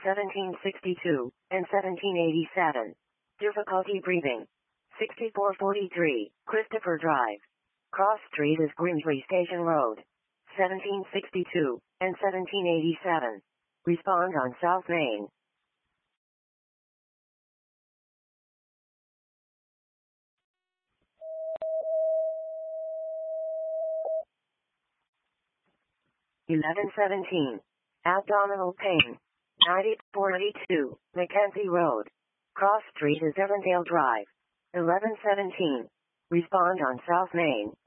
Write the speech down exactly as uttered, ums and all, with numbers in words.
seventeen sixty-two, and seventeen eighty-seven. Difficulty breathing. sixty-four forty-three, Christopher Drive. Cross Street is Grimsby Station Road. seventeen sixty-two, and seventeen eighty-seven. Respond on South Main. eleven seventeen. Abdominal pain. ninety-four eighty-two, Mackenzie Road. Cross Street is Evandale Drive. eleven seventeen. Respond on South Main.